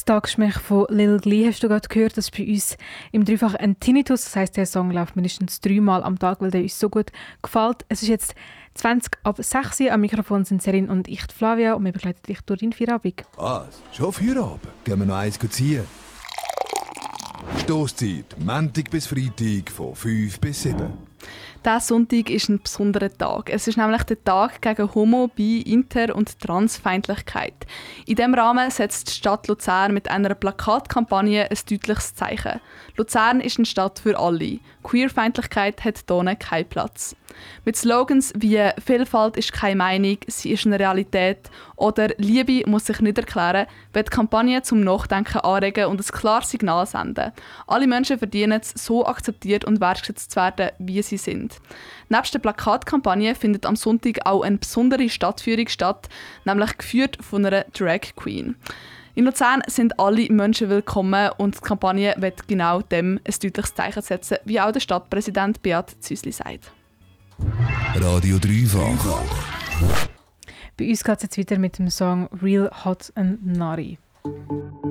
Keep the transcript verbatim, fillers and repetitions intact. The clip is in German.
Das Tagesschmech von Lil Glee hast du gerade gehört. Das ist bei uns im Dreifach ein Tinnitus. Das heisst, der Song läuft mindestens dreimal am Tag, weil der uns so gut gefällt. Es ist jetzt zwanzig ab sechs Uhr. Am Mikrofon sind Serin und ich, Flavia. Und wir begleiten dich durch deinen Feierabend. Was? Schon Feierabend? Gehen wir noch eins ziehen? Stosszeit, Montag bis Freitag von fünf bis sieben. Dieser Sonntag ist ein besonderer Tag. Es ist nämlich der Tag gegen Homo-, Bi-, Inter- und Transfeindlichkeit. In diesem Rahmen setzt die Stadt Luzern mit einer Plakatkampagne ein deutliches Zeichen. Luzern ist eine Stadt für alle. Queerfeindlichkeit hat hier keinen Platz. Mit Slogans wie «Vielfalt ist keine Meinung, sie ist eine Realität» oder «Liebe muss sich nicht erklären» wird die Kampagne zum Nachdenken anregen und ein klares Signal senden. Alle Menschen verdienen es, so akzeptiert und wertschätzt zu werden, wie sie sind. Neben der Plakatkampagne findet am Sonntag auch eine besondere Stadtführung statt, nämlich geführt von einer Drag Queen. In Luzern sind alle Menschen willkommen und die Kampagne wird genau dem ein deutliches Zeichen setzen, wie auch der Stadtpräsident Beat Züsli sagt. Radio Dreifach. Bei uns geht es jetzt weiter mit dem Song «Real Hot and Naughty».